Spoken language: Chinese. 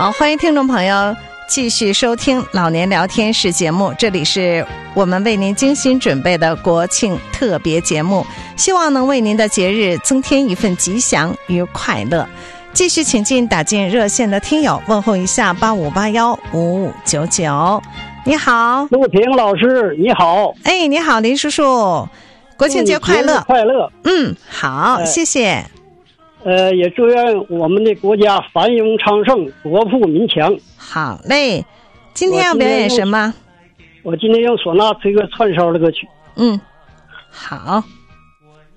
好，欢迎听众朋友继续收听老年聊天室节目，这里是我们为您精心准备的国庆特别节目，希望能为您的节日增添一份吉祥与快乐。继续请进打进热线的听友，问候一下85815599。你好， 陆平老师，你好。 哎，你好，林叔叔，国庆节快乐！ 快乐。 好，谢谢。 也祝愿我们的国家繁荣昌盛，国富民强。 好嘞，今天要表演什么？ 我今天用唢呐吹个串烧的歌曲。 好。